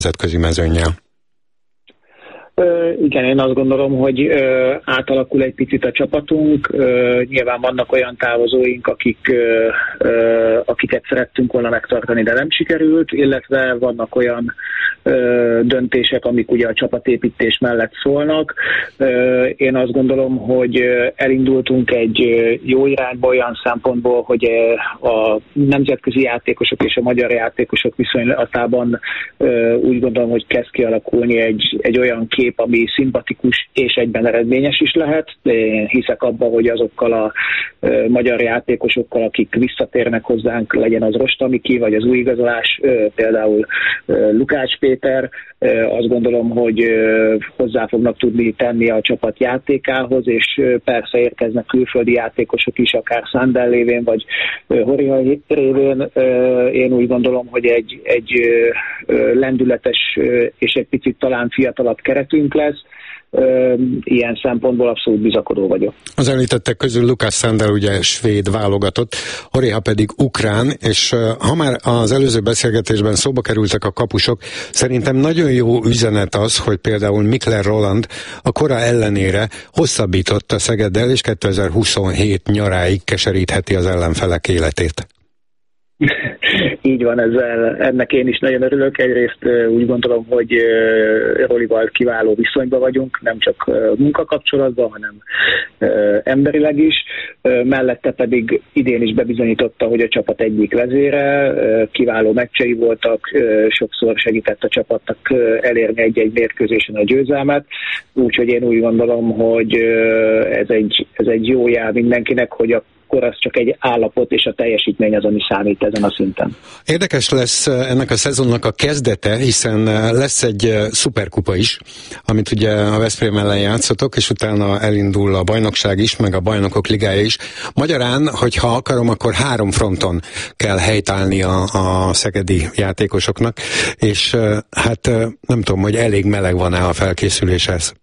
nemzetközi mezőnnyel. Igen, én azt gondolom, hogy átalakul egy picit a csapatunk. Nyilván vannak olyan távozóink, akiket szerettünk volna megtartani, de nem sikerült, illetve vannak olyan döntések, amik ugye a csapatépítés mellett szólnak. Én azt gondolom, hogy elindultunk egy jó irányba olyan szempontból, hogy a nemzetközi játékosok és a magyar játékosok viszonylatában úgy gondolom, hogy kezd kialakulni egy olyan kép, ami szimpatikus és egyben eredményes is lehet. Én hiszek abban, hogy azokkal a magyar játékosokkal, akik visszatérnek hozzánk, legyen az Rostamiki, vagy az új igazolás, például Lukács Péter, azt gondolom, hogy hozzá fognak tudni tenni a csapat játékához, és persze érkeznek külföldi játékosok is, akár Szándel lévén, vagy Horiha révén. Én úgy gondolom, hogy egy lendületes és egy picit talán fiatalabb keretünk lesz. Ilyen szempontból abszolút bizakodó vagyok. Az említettek közül Lukács Szándel ugye svéd válogatott, Horiha pedig ukrán, és ha már az előző beszélgetésben szóba kerültek a kapusok, szerintem nagyon jó üzenet az, hogy például Mikler Roland a kora ellenére hosszabbított a Szegeddel, és 2027 nyaráig keserítheti az ellenfelek életét. Így van, ennek én is nagyon örülök. Egyrészt úgy gondolom, hogy Rolival kiváló viszonyban vagyunk, nem csak munkakapcsolatban, hanem emberileg is. Mellette pedig idén is bebizonyította, hogy a csapat egyik vezére, kiváló meccsei voltak, sokszor segített a csapatnak elérni egy-egy mérkőzésen a győzelmet. Úgyhogy én úgy gondolom, hogy ez egy jó jel mindenkinek, hogy akkor az csak egy állapot, és a teljesítmény az, ami számít ezen a szinten. Érdekes lesz ennek a szezonnak a kezdete, hiszen lesz egy szuperkupa is, amit ugye a Veszprém ellen játszotok, és utána elindul a bajnokság is, meg a bajnokok ligája is. Magyarán, hogyha akarom, akkor 3 fronton kell helytállni a szegedi játékosoknak, és hát nem tudom, hogy elég meleg van-e a felkészüléshez.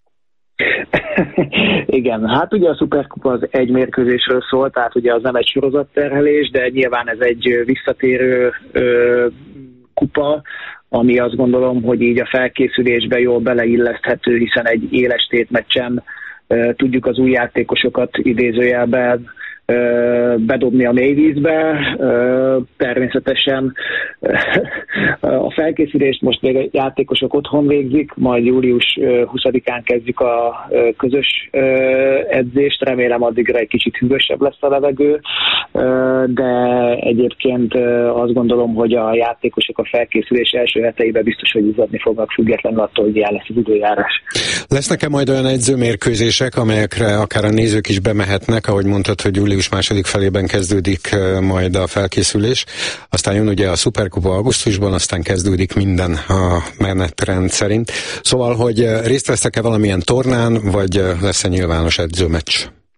Igen, hát ugye a Szuperkupa az egy mérkőzésről szól, tehát ugye az nem egy sorozatterhelés, de nyilván ez egy visszatérő kupa, ami azt gondolom, hogy így a felkészülésbe jól beleilleszthető, hiszen egy éles tétmeccsen tudjuk az új játékosokat idézőjelben bedobni a mélyvízbe. Természetesen a felkészülést most még a játékosok otthon végzik, majd július 20-án kezdjük a közös edzést, remélem addigra egy kicsit hűvösebb lesz a levegő, de egyébként azt gondolom, hogy a játékosok a felkészülés első heteiben biztos, hogy izzadni fognak, függetlenül attól, hogy ilyen lesz az időjárás. Lesznek-e majd olyan edzőmérkőzések, amelyekre akár a nézők is bemehetnek, ahogy mondtad, hogy július második felében kezdődik majd a felkészülés, aztán jön ugye a Szuperkupa augusztusban, aztán kezdődik minden a menetrend szerint. Szóval, hogy részt vesztek-e valamilyen tornán, vagy lesz-e nyilvános edzőmeccs?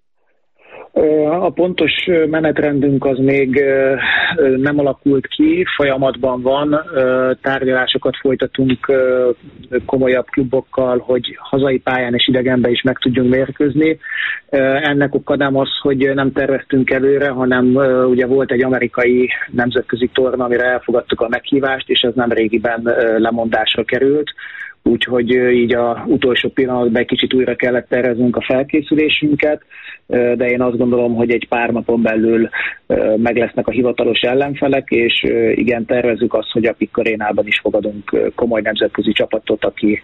A pontos menetrendünk az még nem alakult ki, folyamatban van, tárgyalásokat folytatunk komolyabb klubokkal, hogy hazai pályán és idegenben is meg tudjunk mérkőzni. Ennek oka nem az, hogy nem terveztünk előre, hanem ugye volt egy amerikai nemzetközi torna, amire elfogadtuk a meghívást, és ez nem régiben lemondásra került. Úgyhogy így a utolsó pillanatban egy kicsit újra kellett terveznünk a felkészülésünket, de én azt gondolom, hogy egy pár napon belül meg lesznek a hivatalos ellenfelek, és igen, tervezzük azt, hogy a PIK Arénában is fogadunk komoly nemzetközi csapatot,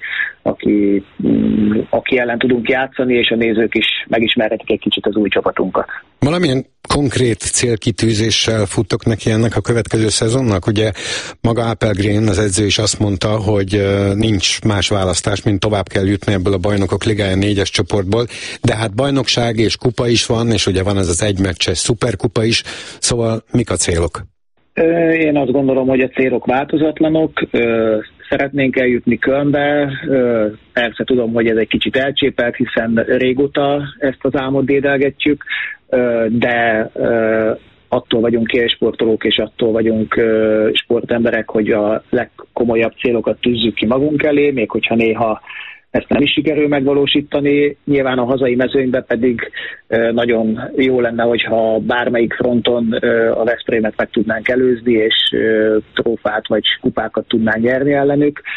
aki ellen tudunk játszani, és a nézők is megismerhetik egy kicsit az új csapatunkat. Valamilyen konkrét célkitűzéssel futtok neki ennek a következő szezonnak? Ugye maga Apelgren, az edző is azt mondta, hogy nincs más választás, mint tovább kell jutni ebből a bajnokok ligája 4-es csoportból, de hát bajnokság és kupa is van, és ugye van ez az egymeccses szuperkupa is, szóval mik a célok? Én azt gondolom, hogy a célok változatlanok, szeretnénk eljutni Kölnbe, persze tudom, hogy ez egy kicsit elcsépelt, hiszen régóta ezt az álmot dédelgetjük, de attól vagyunk élsportolók, és attól vagyunk sportemberek, hogy a legkomolyabb célokat tűzzük ki magunk elé, még hogyha néha ezt nem is sikerül megvalósítani. Nyilván a hazai mezőnyben pedig nagyon jó lenne, hogyha bármelyik fronton a Veszprémet meg tudnánk előzni, és trófát vagy kupákat tudnánk nyerni ellenük.